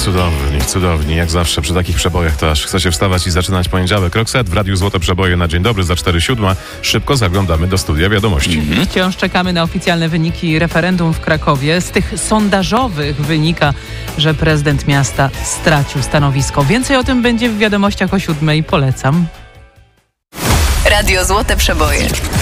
Cudowni, jak zawsze przy takich przebojach to aż chce się wstawać i zaczynać poniedziałek. Roxette w Radiu Złote Przeboje na dzień dobry za 4:07. Szybko zaglądamy do studia wiadomości. Wciąż czekamy na oficjalne wyniki referendum w Krakowie. Z tych sondażowych wynika, że prezydent miasta stracił stanowisko. Więcej o tym będzie w wiadomościach o 7:00. Polecam. Radio Złote Przeboje.